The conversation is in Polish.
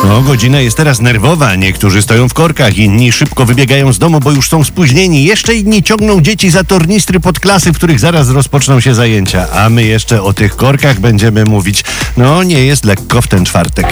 No, godzina jest teraz nerwowa. Niektórzy stoją w korkach, inni szybko wybiegają z domu, bo już są spóźnieni. Jeszcze inni ciągną dzieci za tornistry pod klasy, w których zaraz rozpoczną się zajęcia. A my jeszcze o tych korkach będziemy mówić. No, nie jest lekko w ten czwartek.